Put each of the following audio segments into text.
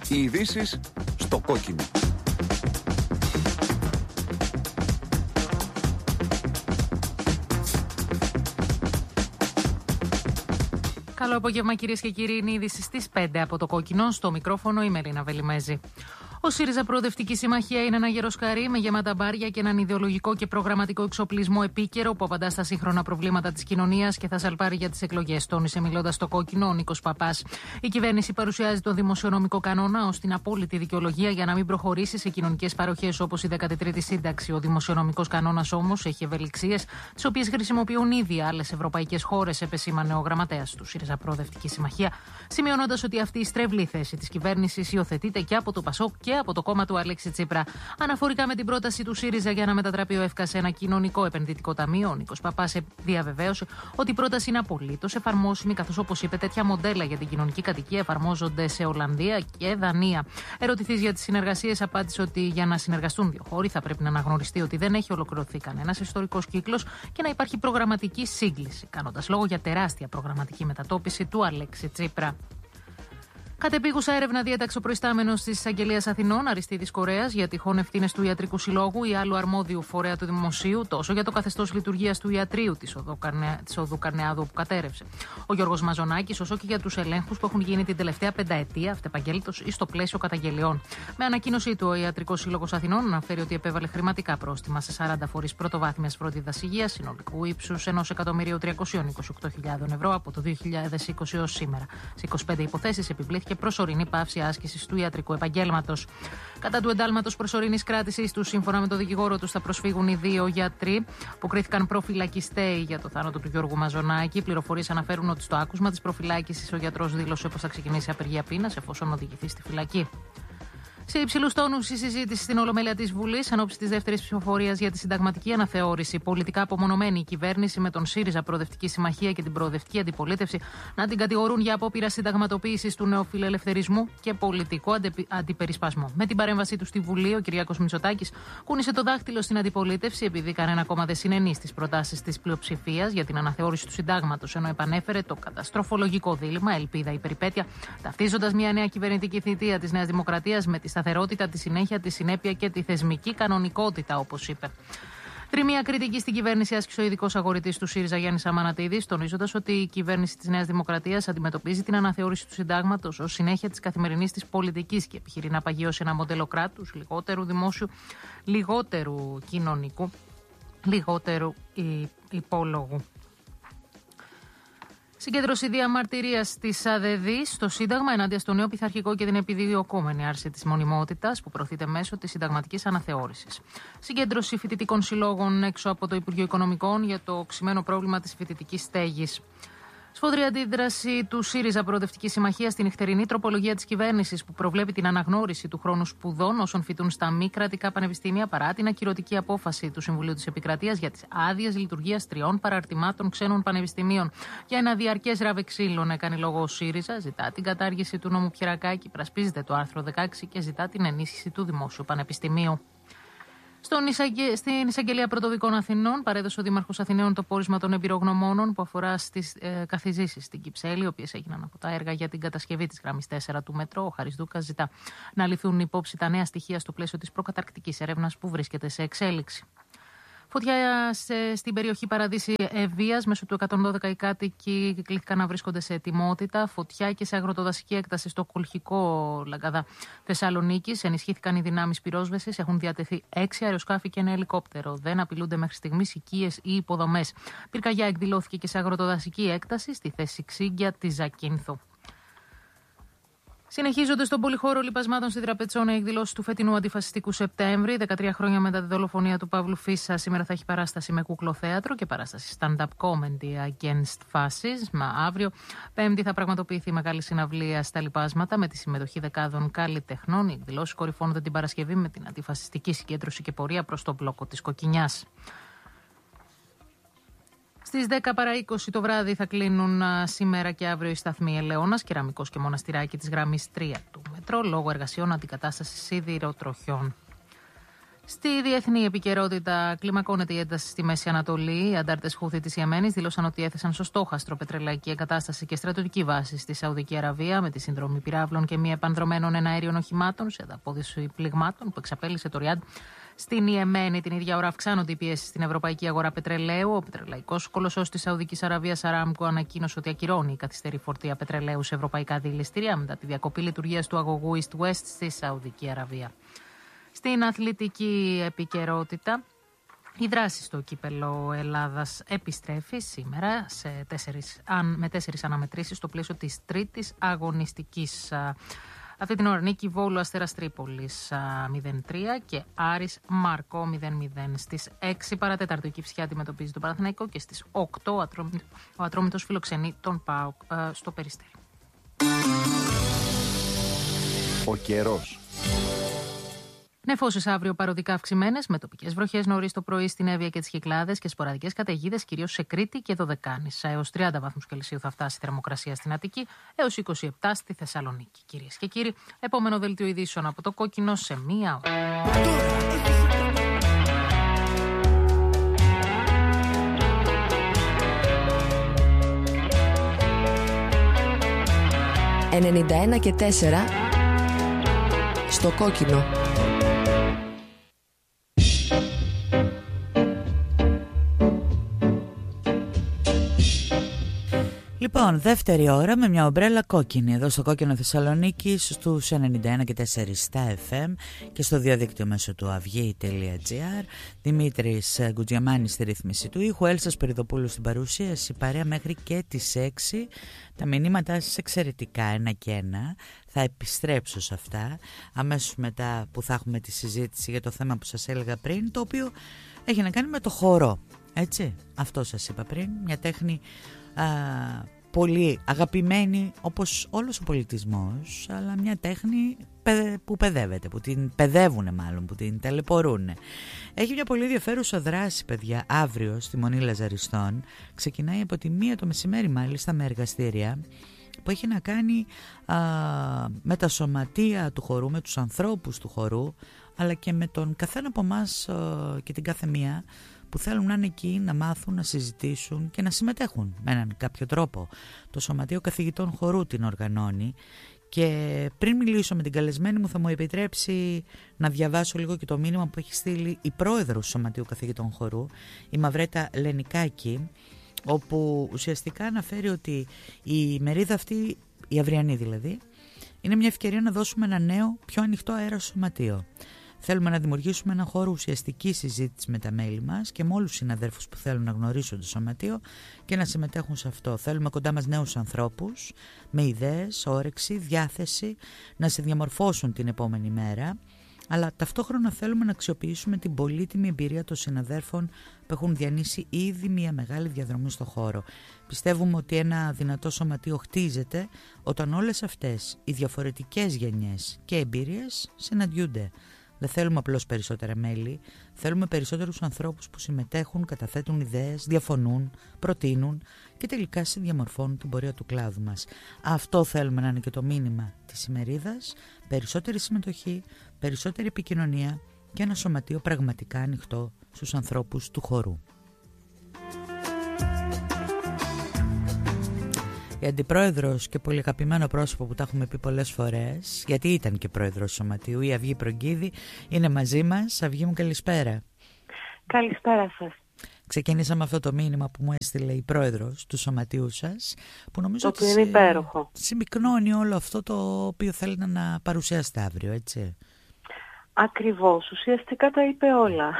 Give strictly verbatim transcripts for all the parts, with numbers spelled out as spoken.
Οι ειδήσεις στο κόκκινο. Καλό απόγευμα, κυρίες και κύριοι. Είναι η είδηση στις πέντε από το κόκκινο. Στο μικρόφωνο η Μελίνα Βελιμέζη. Ο ΣΥΡΙΖΑ Προοδευτική Συμμαχία είναι ένα γεροσκαρί με γεμάτα μπάρια και έναν ιδεολογικό και προγραμματικό εξοπλισμό επίκαιρο που απαντά στα σύγχρονα προβλήματα της κοινωνίας και θα σαλπάρει για τις εκλογές, τόνισε μιλώντας στο κόκκινο ο Νίκος Παπάς. Η κυβέρνηση παρουσιάζει τον δημοσιονομικό κανόνα ως την απόλυτη δικαιολογία για να μην προχωρήσει σε κοινωνικές παροχές όπως η δέκατη τρίτη σύνταξη. Ο δημοσιονομικός κανόνας όμως έχει ευελιξίες, τις οποίες χρησιμοποιούν ήδη άλλες ευρωπαϊκές χώρες, επεσήμανε ο γραμματέας του ΣΥΡΙΖΑ Προοδευτική Συμμαχία, σημειώνοντας ότι αυτή η στρεβλή θέση της κυβέρνησης υιοθετείται και από το ΠΑΣΟΚ και από το κόμμα του Αλέξη Τσίπρα. Αναφορικά με την πρόταση του ΣΥΡΙΖΑ για να μετατραπεί ο ΕΦΚΑ σε ένα κοινωνικό επενδυτικό ταμείο, ο Νίκος Παπάς διαβεβαίωσε ότι η πρόταση είναι απολύτως εφαρμόσιμη, καθώς, όπως είπε, τέτοια μοντέλα για την κοινωνική κατοικία εφαρμόζονται σε Ολλανδία και Δανία. Ερωτηθείς για τις συνεργασίες, απάντησε ότι για να συνεργαστούν δύο χώροι θα πρέπει να αναγνωριστεί ότι δεν έχει ολοκληρωθεί κανένας ιστορικός κύκλος και να υπάρχει προγραμματική σύγκληση, κάνοντας λόγο για τεράστια προγραμματική μετατόπιση του Αλέξη Τσίπρα. Κατεπίγουσα έρευνα διέταξε ο προϊστάμενος της Εισαγγελίας Αθηνών, Αριστίδης Κορέας, για τυχόν ευθύνες του Ιατρικού Συλλόγου ή άλλου αρμόδιου φορέα του Δημοσίου, τόσο για το καθεστώς λειτουργίας του Ιατρείου της Οδού Καρνεάδου που κατέρευσε ο Γιώργος Μαζονάκης, όσο και για τους ελέγχους που έχουν γίνει την τελευταία πενταετία, αυτεπαγγέλτος ή στο πλαίσιο καταγγελιών. Με ανακοίνωσή του, ο Ιατρικός Σύλλογος Αθηνών αναφέρει ότι επέβαλε χρηματικά πρόστιμα σε σαράντα φορείς πρωτοβάθμιας φροντίδας υγείας συνολικού ύψους ενός εκατομμυρίου τριακόσιες είκοσι οκτώ χιλιάδες ευρώ από το δύο χιλιάδες είκοσι έως σήμερα. Σε είκοσι πέντε υποθέσεις επιβλήθηκε και προσωρινή πάυση άσκησης του ιατρικού επαγγέλματος. Κατά του εντάλματος προσωρινής κράτησης του, σύμφωνα με τον δικηγόρο του, θα προσφύγουν οι δύο γιατροί που κρίθηκαν προφυλακιστέοι για το θάνατο του Γιώργου Μαζονάκη. Οι πληροφορίες αναφέρουν ότι στο άκουσμα της προφυλάκησης ο γιατρός δήλωσε πως θα ξεκινήσει απεργία πείνας εφόσον οδηγηθεί στη φυλακή. Σε υψηλούς τόνους η συζήτηση στην Ολομέλεια της Βουλής εν ώψη της δεύτερης ψηφοφορίας για τη συνταγματική αναθεώρηση. Πολιτικά απομονωμένη η κυβέρνηση με τον ΣΥΡΙΖΑ Προοδευτική Συμμαχία και την Προοδευτική Αντιπολίτευση να την κατηγορούν για απόπειρα συνταγματοποίησης του νεοφιλελευθερισμού και πολιτικό αντιπερισπασμό. Με την παρέμβασή του στη Βουλή, ο Κυριάκος Μητσοτάκης κούνησε το δάχτυλο στην αντιπολίτευση επειδή κανένα κόμμα δεν συνενεί στις προτάσεις της πλειοψηφίας για την αναθεώρηση του συντάγματος, ενώ επανέφερε το καταστροφολογικό δίλημμα ελπίδα ή περιπέτεια, ταυτίζοντας μια νέα κυβερνητική θητεία της Νέας Δημοκρατίας με τη σταθερότητα, τη συνέχεια, τη συνέπεια και τη θεσμική κανονικότητα, όπως είπε. Τριμία κριτική στην κυβέρνηση άσκησε ο ειδικός αγορητής του ΣΥΡΙΖΑ Γιάννης Αμανατίδης, τονίζοντας ότι η κυβέρνηση της Νέας Δημοκρατίας αντιμετωπίζει την αναθεώρηση του συντάγματος ως συνέχεια της καθημερινής της πολιτικής και επιχειρεί να παγιώσει ένα μοντέλο κράτους λιγότερου δημόσιου, λιγότερου κοινωνικού, λιγότερου υπόλογου. Συγκέντρωση διαμαρτυρίας της ΑΔΕΔΗ στο Σύνταγμα ενάντια στο νέο πειθαρχικό και την επιδιωκόμενη άρση της μονιμότητας που προωθείται μέσω της συνταγματικής αναθεώρησης. Συγκέντρωση φοιτητικών συλλόγων έξω από το Υπουργείο Οικονομικών για το οξυμένο πρόβλημα της φοιτητικής στέγης. Σφοδρή αντίδραση του ΣΥΡΙΖΑ Προοδευτική Συμμαχία στην νυχτερινή τροπολογία της κυβέρνησης που προβλέπει την αναγνώριση του χρόνου σπουδών όσων φοιτούν στα μη κρατικά πανεπιστήμια παρά την ακυρωτική απόφαση του Συμβουλίου της Επικρατείας για τις άδειες λειτουργίας τριών παραρτημάτων ξένων πανεπιστημίων. Για ένα διαρκές ράβε ξύλων έκανε λόγο ο ΣΥΡΙΖΑ, ζητά την κατάργηση του νόμου Πιερακάκη, πρασπίζεται το άρθρο δεκαέξι και ζητά την ενίσχυση του Δημόσιου Πανεπιστημίου. Στον εισαγγε... Στην Εισαγγελία Πρωτοδικών Αθηνών παρέδωσε ο Δήμαρχος Αθηναίων το πόρισμα των εμπειρογνωμόνων που αφορά στις ε, καθιζήσεις στην Κυψέλη, οι οποίες έγιναν από τα έργα για την κατασκευή της γραμμής τέσσερα του μετρό. Ο Χαρισδούκας ζητά να ληφθούν υπόψη τα νέα στοιχεία στο πλαίσιο της προκαταρκτικής έρευνας που βρίσκεται σε εξέλιξη. Φωτιά σε, στην περιοχή Παραδείσι Ευβοίας, μέσω του εκατόν δώδεκα οι κάτοικοι κλήθηκαν να βρίσκονται σε ετοιμότητα. Φωτιά και σε αγροτοδασική έκταση στο Κολχικό Λαγκαδά Θεσσαλονίκης. Ενισχύθηκαν οι δυνάμεις πυρόσβεσης. Έχουν διατεθεί έξι αεροσκάφη και ένα ελικόπτερο. Δεν απειλούνται μέχρι στιγμής οικίες ή υποδομές. Πυρκαγιά εκδηλώθηκε και σε αγροτοδασική έκταση στη θέση Ξύγκια τη Ζακίνθου. Συνεχίζονται στον πολυχώρο λιπασμάτων στη Τραπετσόνα οι εκδηλώσεις του φετινού αντιφασιστικού Σεπτέμβρη. δεκατρία χρόνια μετά τη δολοφονία του Παύλου Φίσα, σήμερα θα έχει παράσταση με κούκλο-θέατρο και παράσταση stand-up comedy against fascism. Αύριο, Πέμπτη, θα πραγματοποιηθεί μεγάλη συναυλία στα λιπάσματα με τη συμμετοχή δεκάδων καλλιτεχνών. Οι εκδηλώσεις κορυφώνονται την Παρασκευή με την αντιφασιστική συγκέντρωση και πορεία προς τον μπλόκο της Κοκκινιάς. Στις δέκα παρά είκοσι το βράδυ θα κλείνουν σήμερα και αύριο οι σταθμοί Ελαιώνας, Κεραμικός και Μοναστηράκι της γραμμής τρία του μετρό λόγω εργασιών αντικατάστασης σιδηροτροχιών. Στη διεθνή επικαιρότητα, κλιμακώνεται η ένταση στη Μέση Ανατολή. Οι αντάρτες Χούθη της Ιεμένης δήλωσαν ότι έθεσαν στο στόχαστρο πετρελαϊκή εγκατάσταση και στρατιωτική βάση στη Σαουδική Αραβία με τη συνδρομή πυράβλων και μη επανδρομένων εναέριων οχημάτων σε ανταπόδοση πληγμάτων που εξαπέλυσε το Ριάντ. Στην Ιεμένη την ίδια ώρα αυξάνονται οι πιέσεις στην ευρωπαϊκή αγορά πετρελαίου. Ο πετρελαϊκός κολοσσός της Σαουδικής Αραβίας Αράμκο ανακοίνωσε ότι ακυρώνει η καθυστερή φορτία πετρελαίου σε ευρωπαϊκά δηληστήρια μετά τη διακοπή λειτουργίας του αγωγού East West στη Σαουδική Αραβία. Στην αθλητική επικαιρότητα, η δράση στο κύπελλο Ελλάδας επιστρέφει σήμερα σε τέσσερις, με τέσσερις αναμετρήσεις στο πλαίσιο της τρίτης αγωνιστικής. Αυτή την ώρα νίκη Βόλου Αστέρας Τρίπολης μηδέν τρία και Άρης Μαρκό μηδέν μηδέν. Στις έξι παρατέταρτο η Κυψιά αντιμετωπίζει τον Παναθηναϊκό και στις οκτώ ο Ατρόμητος φιλοξενεί τον ΠΑΟΚ στο Περιστέρι. Ο καιρός. Νεφώσεις αύριο παροδικά αυξημένες, με τοπικές βροχές νωρίς το πρωί στην Εύβοια και τις Κυκλάδες και σποραδικές καταιγίδες κυρίως σε Κρήτη και Δωδεκάνησα. Έως τριάντα βαθμούς Κελσίου θα φτάσει η θερμοκρασία στην Αττική, έως είκοσι επτά στη Θεσσαλονίκη. Κυρίες και κύριοι, επόμενο δελτίο ειδήσεων από το Κόκκινο σε μία ώρα. ενενήντα ένα και τέσσερα στο Κόκκινο. Λοιπόν, δεύτερη ώρα με μια ομπρέλα κόκκινη εδώ στο Κόκκινο Θεσσαλονίκη στους ενενήντα ένα και τέσσερα στα εφ εμ και στο διαδίκτυο μέσω του αυγή τελεία τζι άρ. Δημήτρης Γκουτζιαμάνης στη ρύθμιση του ήχου, Έλσας Περιδοπούλου στην παρουσίαση, παρέα μέχρι και τις έξι. Τα μηνύματά σας εξαιρετικά, ένα και ένα. Θα επιστρέψω σε αυτά αμέσως μετά που θα έχουμε τη συζήτηση για το θέμα που σας έλεγα πριν, το οποίο έχει να κάνει με το χορό. Έτσι, αυτό σας είπα πριν, μια τέχνη α, πολύ αγαπημένη όπως όλος ο πολιτισμός, αλλά μια τέχνη που παιδεύεται, που την παιδεύουν μάλλον, που την ταλαιπωρούν. Έχει μια πολύ ενδιαφέρουσα δράση, παιδιά, αύριο στη Μονή Λαζαριστών. Ξεκινάει από τη μία το μεσημέρι μάλιστα με εργαστήρια που έχει να κάνει α, με τα σωματεία του χορού, με τους ανθρώπους του χορού, αλλά και με τον καθένα από εμάς και την κάθε μία που θέλουν να είναι εκεί, να μάθουν, να συζητήσουν και να συμμετέχουν με έναν κάποιο τρόπο. Το Σωματείο Καθηγητών Χορού την οργανώνει και πριν μιλήσω με την καλεσμένη μου θα μου επιτρέψει να διαβάσω λίγο και το μήνυμα που έχει στείλει η πρόεδρος του Σωματείου Καθηγητών Χορού, η Μαυρέτα Λενικάκη, όπου ουσιαστικά αναφέρει ότι η μερίδα αυτή, η αυριανή δηλαδή, είναι μια ευκαιρία να δώσουμε ένα νέο, πιο ανοιχτό αέρα στο σωματείο. Θέλουμε να δημιουργήσουμε ένα χώρο ουσιαστική συζήτηση με τα μέλη μας και με όλους τους συναδέλφους που θέλουν να γνωρίσουν το σωματείο και να συμμετέχουν σε αυτό. Θέλουμε κοντά μας νέους ανθρώπους με ιδέες, όρεξη, διάθεση να σε διαμορφώσουν την επόμενη μέρα, αλλά ταυτόχρονα θέλουμε να αξιοποιήσουμε την πολύτιμη εμπειρία των συναδέλφων που έχουν διανύσει ήδη μια μεγάλη διαδρομή στο χώρο. Πιστεύουμε ότι ένα δυνατό σωματείο χτίζεται όταν όλες αυτές οι διαφορετικές γενιές και εμπειρίες συναντιούνται. Δεν θέλουμε απλώς περισσότερα μέλη, θέλουμε περισσότερους ανθρώπους που συμμετέχουν, καταθέτουν ιδέες, διαφωνούν, προτείνουν και τελικά συνδιαμορφώνουν την πορεία του κλάδου μας. Αυτό θέλουμε να είναι και το μήνυμα της ημερίδας, περισσότερη συμμετοχή, περισσότερη επικοινωνία και ένα σωματείο πραγματικά ανοιχτό στους ανθρώπους του χορού. Η αντιπρόεδρος και πολύ αγαπημένο πρόσωπο που τα έχουμε πει πολλές φορές, γιατί ήταν και πρόεδρος του Σωματείου, η Αυγή Προγκίδη, είναι μαζί μας. Αυγή μου, καλησπέρα. Καλησπέρα σας. Ξεκινήσαμε αυτό το μήνυμα που μου έστειλε η πρόεδρος του Σωματείου σας, που νομίζω το ότι είναι υπέροχο. Συμπυκνώνει όλο αυτό το οποίο θέλετε να παρουσιάσετε αύριο, έτσι. Ακριβώς, ουσιαστικά τα είπε όλα.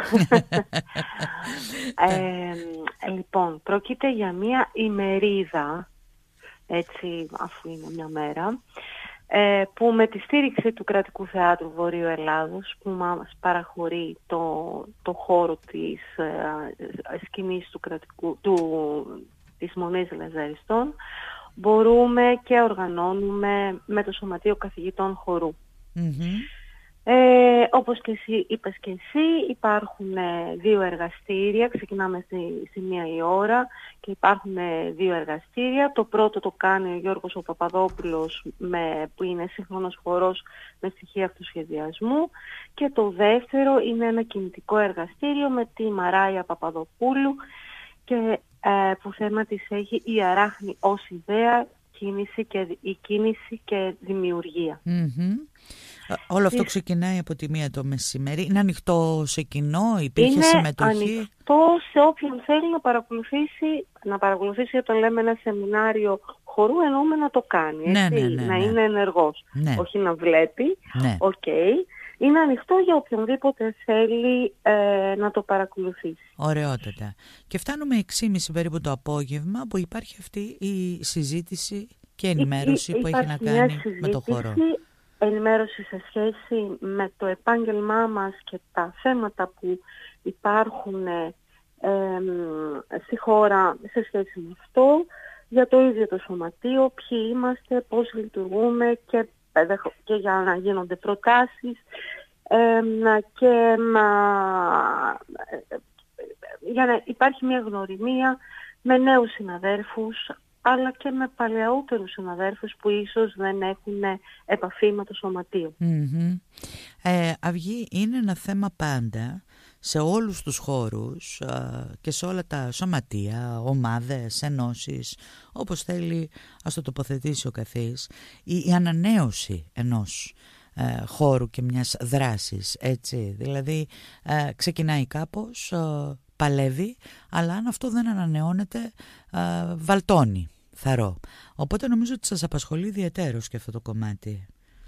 ε, λοιπόν, πρόκειται για μια ημερίδα, έτσι, αφού είναι μια μέρα, ε, που με τη στήριξη του Κρατικού Θεάτρου Βορείου Ελλάδος, που μας παραχωρεί το, το χώρο της ε, σκηνής του κρατικού, του, της Μονής Λαζαριστών, μπορούμε και οργανώνουμε με το Σωματείο Καθηγητών Χορού. Mm-hmm. Ε, όπως και εσύ είπες και εσύ, υπάρχουν ε, δύο εργαστήρια, ξεκινάμε στη, στη μία η ώρα και υπάρχουν ε, δύο εργαστήρια. Το πρώτο το κάνει ο Γιώργος ο Παπαδόπουλος, με, που είναι σύγχρονος χορός με στοιχεία αυτοσχεδιασμού, και το δεύτερο είναι ένα κινητικό εργαστήριο με τη Μαράια Παπαδοπούλου και ε, που θέμα της έχει η αράχνη ως ιδέα, κίνηση και, η κίνηση και δημιουργία. Mm-hmm. Όλο αυτό ξεκινάει από τη μία το μεσημέρι. Είναι ανοιχτό σε κοινό, υπήρχε είναι συμμετοχή? Είναι ανοιχτό σε όποιον θέλει να παρακολουθήσει, να παρακολουθήσει όταν λέμε ένα σεμινάριο χορού, εννοούμε να το κάνει, έτσι, ναι, ναι, ναι, να ναι. είναι ενεργός, ναι. όχι να βλέπει. Ναι. Okay. Είναι ανοιχτό για οποιονδήποτε θέλει ε, να το παρακολουθήσει. Ωραιότατα. Και φτάνουμε έξι και μισή περίπου το απόγευμα, που υπάρχει αυτή η συζήτηση και ενημέρωση Υ, που έχει να κάνει με το χώρο. Ενημέρωση σε σχέση με το επάγγελμά μας και τα θέματα που υπάρχουν ε, ε, στη χώρα σε σχέση με αυτό, για το ίδιο το σωματείο, ποιοι είμαστε, πώς λειτουργούμε και, και για να γίνονται προτάσεις ε, και να, για να υπάρχει μια γνωριμία με νέους συναδέρφους, αλλά και με παλαιότερους συναδέρφους που ίσως δεν έχουν επαφή με το σωματείο. Mm-hmm. Ε, Αυγή, είναι ένα θέμα πάντα σε όλους τους χώρους ε, και σε όλα τα σωματεία, ομάδες, ενώσεις, όπως θέλει ας το τοποθετήσει ο καθής, η, η ανανέωση ενός ε, χώρου και μιας δράσης, έτσι. Δηλαδή ε, ξεκινάει κάπως, ε, παλεύει, αλλά αν αυτό δεν ανανεώνεται, ε, βαλτώνει, θαρώ. Οπότε νομίζω ότι σας απασχολεί ιδιαιτέρως και αυτό το κομμάτι.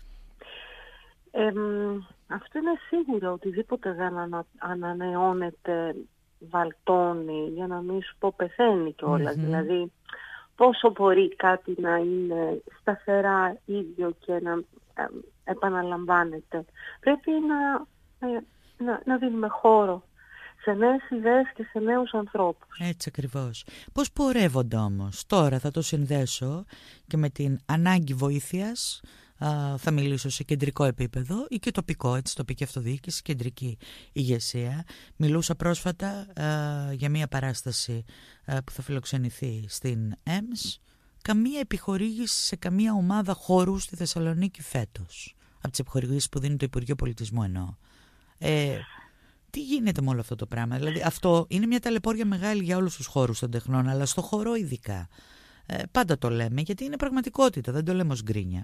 Ε, αυτό είναι σίγουρο, οτιδήποτε δεν ανα, ανανεώνεται βαλτώνει, για να μην σου πω πεθαίνει κιόλας. Mm-hmm. Δηλαδή πόσο μπορεί κάτι να είναι σταθερά ίδιο και να ε, επαναλαμβάνεται. Πρέπει να, ε, να, να δίνουμε χώρο σε νέες ιδέες και σε νέους ανθρώπους. Έτσι ακριβώς. Πώς πορεύονται όμως? Τώρα θα το συνδέσω και με την ανάγκη βοήθειας. Uh, θα μιλήσω σε κεντρικό επίπεδο ή και τοπικό, έτσι, τοπική αυτοδιοίκηση, κεντρική ηγεσία. Μιλούσα πρόσφατα uh, για μια παράσταση uh, που θα φιλοξενηθεί στην ΕΜΣ. Καμία επιχορήγηση σε καμία ομάδα χώρου στη Θεσσαλονίκη φέτος. Από τις επιχορηγήσεις που δίνει το Υπουργείο Πολιτισμού εννοώ. Ε, τι γίνεται με όλο αυτό το πράγμα? Δηλαδή αυτό είναι μια ταλαιπώρια μεγάλη για όλους τους χώρους των τεχνών, αλλά στο χορό ειδικά. Ε, πάντα το λέμε, γιατί είναι πραγματικότητα, δεν το λέμε ως γκρίνια.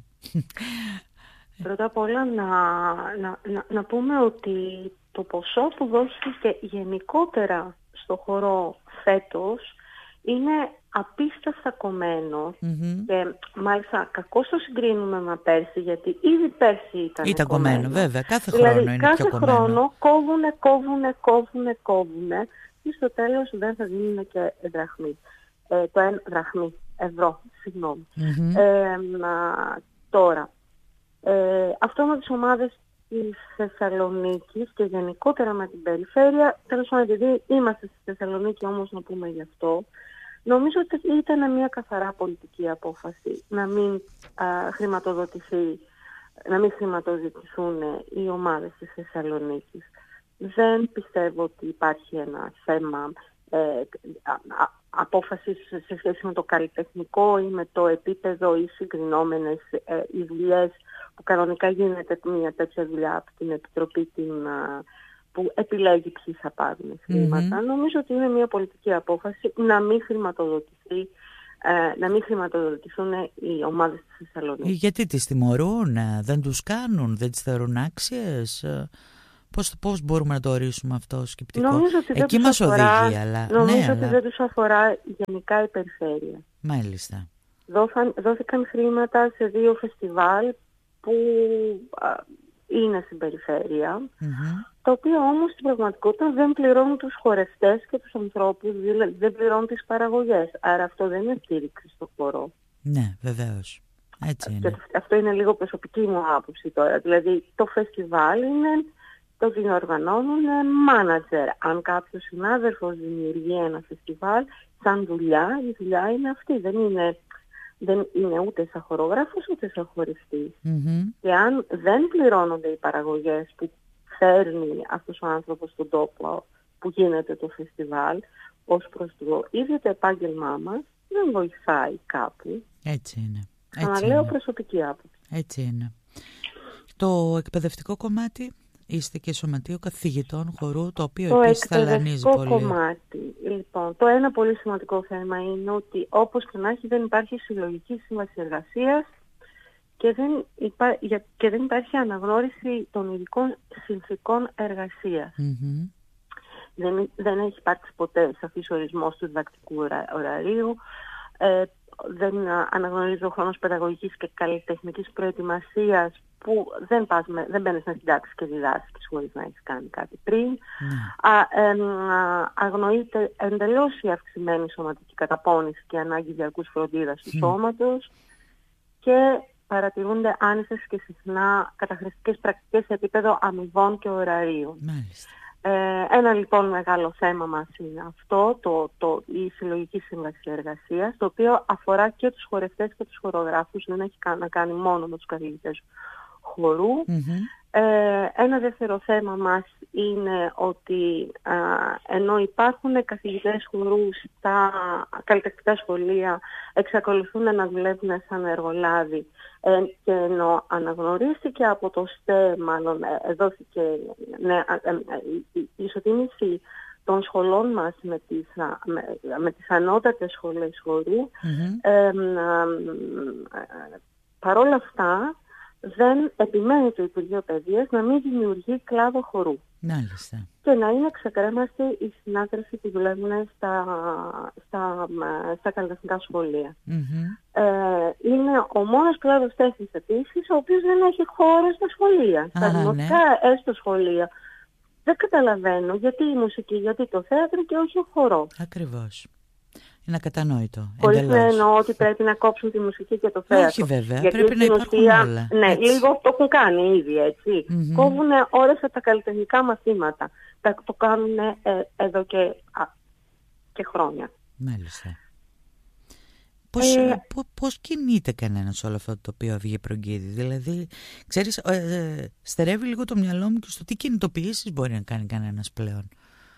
Πρώτα απ' όλα να, να, να, να πούμε ότι το ποσό που δόθηκε γενικότερα στο χορό φέτος είναι απίστευτα κομμένο. Mm-hmm. Και μάλιστα κακώς το συγκρίνουμε με πέρσι, γιατί ήδη πέρσι ήταν, ήταν κομμένο. κομμένο. Βέβαια, κάθε δηλαδή, χρόνο είναι κάθε πιο κομμένο. Κάθε χρόνο κόβουνε, κόβουνε, κόβουνε, κόβουνε και στο τέλος δεν θα δίνουν και δραχμή. Ε, το ένα δραχμή, ευρώ, συγγνώμη. Mm-hmm. Ε, να, τώρα, ε, αυτό με τις ομάδες της Θεσσαλονίκης και γενικότερα με την περιφέρεια, τέλος πάντων, επειδή είμαστε στη Θεσσαλονίκη όμως να πούμε γι' αυτό, νομίζω ότι ήταν μια καθαρά πολιτική απόφαση να μην α, χρηματοδοτηθεί, να μην χρηματοδοτηθούν οι ομάδες της Θεσσαλονίκης. Δεν πιστεύω ότι υπάρχει ένα θέμα ε, α, α, απόφασης σε σχέση με το καλλιτεχνικό ή με το επίπεδο ή συγκρινόμενες ε, οι δουλειές που κανονικά γίνεται μια τέτοια δουλειά από την Επιτροπή την, α, που επιλέγει ποιοι θα πάρουν χρήματα. Mm-hmm. Νομίζω ότι είναι μια πολιτική απόφαση να μην χρηματοδοτηθεί, ε, να μην χρηματοδοτηθούν οι ομάδες της Θεσσαλονίκης. Γιατί τις τιμωρούν, δεν τους κάνουν, δεν τις θεωρούν άξιες? Πώς, πώς μπορούμε να το ορίσουμε αυτό σκεπτικό? Νομίζω ότι Εκεί μας αφορά, οδηγεί, αλλά... Νομίζω ναι, ότι αλλά... δεν τους αφορά γενικά η περιφέρεια. Μάλιστα. Δώθαν, δόθηκαν χρήματα σε δύο φεστιβάλ που α, είναι στην περιφέρεια, mm-hmm. τα οποία όμως στην πραγματικότητα δεν πληρώνουν τους χορευτές και τους ανθρώπους, δηλαδή δεν πληρώνουν τις παραγωγές. Άρα αυτό δεν είναι στήριξη στο χορό. Ναι, βεβαίως. Έτσι είναι. Και αυτό είναι λίγο προσωπική μου άποψη τώρα. Δηλαδή το φεστιβάλ είναι... το διοργανώνουν μάνατζερ. Αν κάποιος συνάδελφος δημιουργεί ένα φεστιβάλ, σαν δουλειά, η δουλειά είναι αυτή. Δεν είναι δεν είναι ούτε σαν χορογράφος ούτε σαν χωριστής. Mm-hmm. Και αν δεν πληρώνονται οι παραγωγές που φέρνει αυτός ο άνθρωπος στον τόπο που γίνεται το φεστιβάλ, ως προς το ίδιο το επάγγελμά μας, δεν βοηθάει κάπου. Έτσι είναι. Αναλέω προσωπική άποψη. Έτσι είναι. Το εκπαιδευτικό κομμάτι, είστε και σωματείο καθηγητών χορού, το οποίο το επίσης ταλανίζει πολύ. Το εκπαιδευτικό κομμάτι, λοιπόν, το ένα πολύ σημαντικό θέμα είναι ότι όπως και να έχει δεν υπάρχει συλλογική σύμβαση εργασίας και δεν, υπά... και δεν υπάρχει αναγνώριση των ειδικών συνθηκών εργασίας. Mm-hmm. Δεν, δεν έχει υπάρξει ποτέ σαφής ορισμός του διδακτικού ωραρίου. Ε, δεν αναγνωρίζει ο χρόνος παιδαγωγικής και καλλιτεχνικής προετοιμασίας που δεν, πας με, δεν μπαίνεις να συντάξεις και διδάσκεις χωρίς να έχεις κάνει κάτι πριν. Mm. Α, ε, α, αγνοείται εντελώς η αυξημένη σωματική καταπώνηση και ανάγκη διαρκούς φροντίδας του mm. σώματος και παρατηρούνται άνισες και συχνά καταχρηστικές πρακτικές σε επίπεδο αμοιβών και ωραρίων. Μάλιστα. Ε, ένα λοιπόν μεγάλο θέμα μας είναι αυτό, το, το, η συλλογική σύμβαση εργασίας, το οποίο αφορά και τους χορευτές και τους χορογράφους, δεν έχει να κάνει μόνο με τους καθηγητές χορού. Mm-hmm. Ε, ένα δεύτερο θέμα μας είναι ότι α, ενώ υπάρχουν καθηγητές χορού στα καλλιτεχνικά σχολεία, εξακολουθούν να δουλεύουν σαν εργολάβοι ε, και ενώ αναγνωρίστηκε από το ΣΤΕ, μάλλον ε, δόθηκε ναι, ε, ε, η ισοτίμηση των σχολών μας με τις, με, με τις ανώτατες σχολές χορού, mm-hmm. ε, ε, ε, παρόλα αυτά δεν επιμένει το Υπουργείο Παιδείας να μην δημιουργεί κλάδο χορού. Μάλιστα. Και να είναι ξεκρέμαστοι οι συνάδελφοι που δουλεύουν στα, στα, στα καλλιτεχνικά σχολεία. Mm-hmm. Ε, είναι ο μόνος κλάδος τέχνης επίσης, ο οποίος δεν έχει χώρο στα σχολεία. Στα δημοτικά ναι. έστω σχολεία. Δεν καταλαβαίνω γιατί η μουσική, γιατί το θέατρο και όχι ο χορός. Ακριβώς. Είναι ακατανόητο. Χωρίς να εννοώ ότι πρέπει να κόψουν τη μουσική και το θέατρο. Όχι βέβαια, γιατί πρέπει να υπάρχουν ουσία, όλα. Ναι, έτσι. λίγο το έχουν κάνει ήδη, έτσι. Mm-hmm. Κόβουν ώρες από τα καλλιτεχνικά μαθήματα. Τα, το κάνουν ε, εδώ και, α, και χρόνια. Μάλιστα. Πώς, ε, πώς, πώς κινείται κανένας όλο αυτό το οποίο βγει προγκίδι? Δηλαδή, ξέρεις, ε, ε, στερεύει λίγο το μυαλό μου και στο τι κινητοποιήσεις μπορεί να κάνει κανένας πλέον.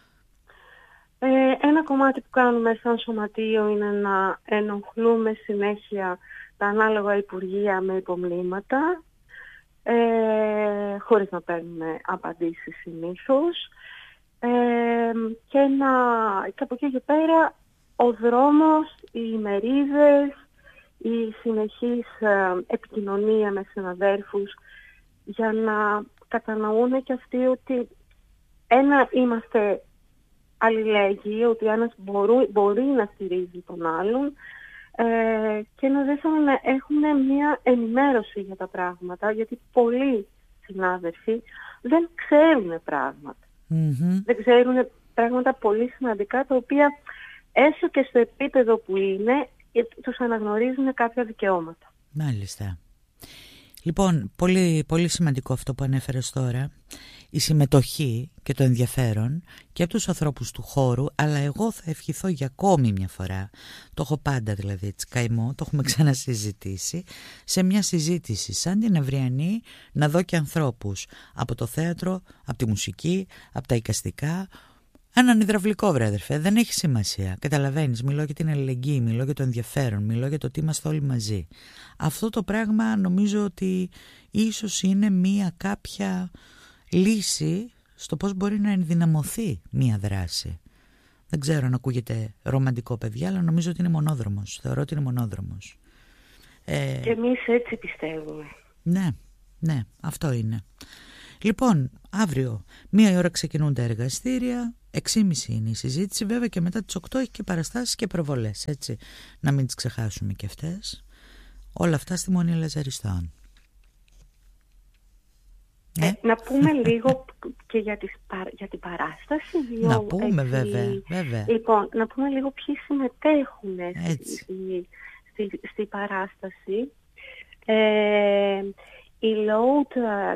Ε, ένα κομμάτι που κάνουμε σαν σωματείο είναι να ενοχλούμε συνέχεια τα ανάλογα υπουργεία με υπομνήματα, ε, χωρίς να παίρνουμε απαντήσεις συνήθως. Ε, και, να, και από εκεί και πέρα ο δρόμος, οι ημερίδες, η συνεχής ε, επικοινωνία με συναδέρφους για να κατανοούν και αυτοί ότι ένα είμαστε αλληλέγγυοι, ότι ένας μπορεί, μπορεί να στηρίζει τον άλλον ε, και να δεύτερον να έχουν μια ενημέρωση για τα πράγματα, γιατί πολλοί συνάδελφοι δεν ξέρουν πράγματα. Mm-hmm. Δεν ξέρουν πράγματα πολύ σημαντικά, τα οποία έστω και στο επίπεδο που είναι τους αναγνωρίζουν κάποια δικαιώματα. Μάλιστα. Λοιπόν, πολύ, πολύ σημαντικό αυτό που ανέφερες τώρα, η συμμετοχή και το ενδιαφέρον και από τους ανθρώπους του χώρου, αλλά εγώ θα ευχηθώ για ακόμη μια φορά, το έχω πάντα δηλαδή έτσι καημό, το έχουμε ξανασυζητήσει, σε μια συζήτηση σαν την ευριανή να δω και ανθρώπους από το θέατρο, από τη μουσική, από τα εικαστικά, έναν υδραυλικό βρε αδερφέ, δεν έχει σημασία. Καταλαβαίνεις, μιλώ για την αλληλεγγύη, μιλώ για το ενδιαφέρον, μιλώ για το ότι είμαστε όλοι μαζί. Αυτό το πράγμα νομίζω ότι ίσως είναι μία κάποια λύση στο πώς μπορεί να ενδυναμωθεί μία δράση. Δεν ξέρω αν ακούγεται ρομαντικό, παιδιά, αλλά νομίζω ότι είναι μονόδρομος. Θεωρώ ότι είναι μονόδρομος. Ε... Και εμείς έτσι πιστεύουμε. Ναι, ναι, αυτό είναι. Λοιπόν, αύριο μία ώρα ξεκινούν τα εργαστήρια, έξι και μισή είναι η συζήτηση, βέβαια και μετά τις οκτώ έχει και παραστάσεις και προβολές, έτσι, να μην τις ξεχάσουμε και αυτές. Όλα αυτά στη Μονή Λαζαριστών. Ε, ε. Να πούμε λίγο και για, τις, για την παράσταση. Δύο, να πούμε έτσι, βέβαια, βέβαια. Λοιπόν, να πούμε λίγο ποιοι συμμετέχουν στη, στη, στη, στη παράσταση. Ε, η Load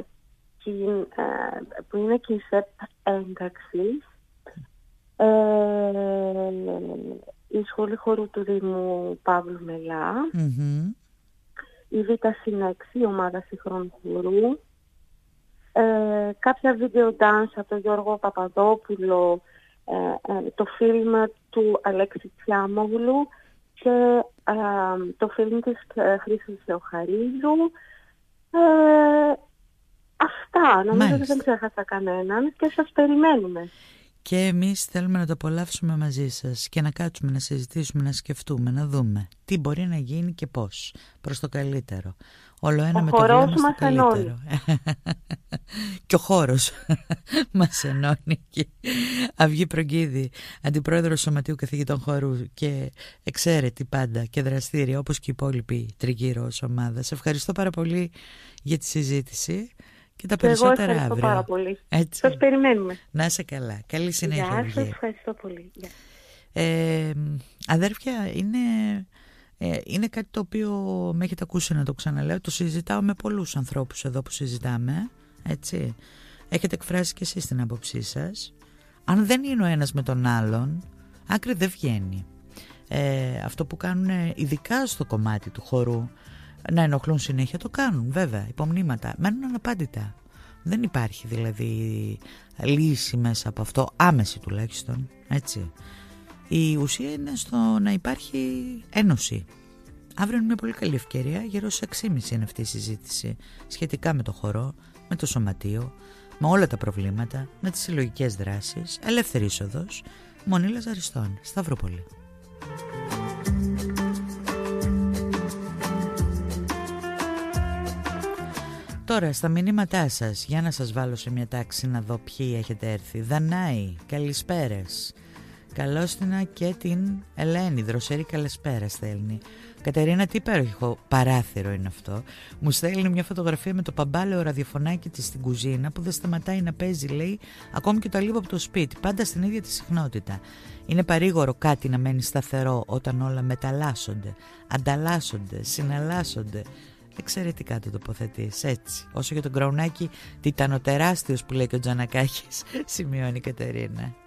που είναι και η ΣΕΠ ένταξης, ε, η Σχολή Χορού του Δήμου Παύλου Μελά, Mm-hmm. η Β' Συνέξη, η ομάδα σύγχρονου χορού, ε, κάποια βίντεο dance από τον Γιώργο Παπαδόπουλο, ε, ε, το φιλμ του Αλέξη Τσιάμογλου και ε, το φιλμ της ε, Χρύσης Θεοχαρίζου. Ε, αυτά, νομίζω ότι δεν ξέχασα κανέναν και σας περιμένουμε. Και εμείς θέλουμε να το απολαύσουμε μαζί σας και να κάτσουμε να συζητήσουμε, να σκεφτούμε, να δούμε τι μπορεί να γίνει και πώς προς το καλύτερο. Όλο ένα ο με το βλέμμα στο καλύτερο. Και ο χώρος μας ενώνει. Αυγή Προγκίδη, Αντιπρόεδρος Σωματείου Καθηγητών Χορού και εξαίρετη πάντα και δραστήρια όπως και οι υπόλοιποι τριγύρω ως ομάδα. Σε ευχαριστώ πάρα πολύ για τη συζήτηση. Και τα περισσότερα εγώ ευχαριστώ αύριο. πάρα πολύ. Έτσι. Σας περιμένουμε. Να είσαι καλά. Καλή συνέχεια. Γεια Αυγή. σας, ευχαριστώ πολύ. Γεια. Ε, αδέρφια, είναι, ε, είναι κάτι το οποίο με έχετε ακούσει να το ξαναλέω. Το συζητάω με πολλούς ανθρώπους εδώ που συζητάμε. Έτσι. Έχετε εκφράσει και εσείς την άποψή σας. Αν δεν είναι ο ένας με τον άλλον, άκρη δεν βγαίνει. Ε, αυτό που κάνουν ειδικά στο κομμάτι του χορού, να ενοχλούν συνέχεια, το κάνουν βέβαια, υπομνήματα, μένουν αναπάντητα. Δεν υπάρχει δηλαδή λύση μέσα από αυτό, άμεση τουλάχιστον, έτσι. Η ουσία είναι στο να υπάρχει ένωση. Αύριο είναι μια πολύ καλή ευκαιρία, γύρω στις έξι και μισή είναι αυτή η συζήτηση σχετικά με το χορό, με το σωματείο, με όλα τα προβλήματα, με τις συλλογικές δράσεις. Ελεύθερη είσοδος, Μονή Λαζαριστών, Σταυρούπολη. Τώρα στα μηνύματά σας, για να σας βάλω σε μια τάξη να δω ποιοι έχετε έρθει. Δανάη, καλησπέρες. Καλώστηνα και την Ελένη, δροσερή καλησπέρα στέλνει. Κατερίνα, τι υπέροχο παράθυρο είναι αυτό. Μου στέλνει μια φωτογραφία με το παμπάλαιο ραδιοφωνάκι της στην κουζίνα που δεν σταματάει να παίζει, λέει, ακόμη και το λίγο από το σπίτι, πάντα στην ίδια τη συχνότητα. Είναι παρήγορο κάτι να μένει σταθερό όταν όλα μεταλλάσσονται, ανταλλάσσονται, συναλλάσσονται. Εξαιρετικά το τοποθετείς, έτσι. Όσο για τον Κραουνάκη, τιτανοτεράστιος που λέει και ο Τζανακάκης, σημειώνει η Κατερίνα.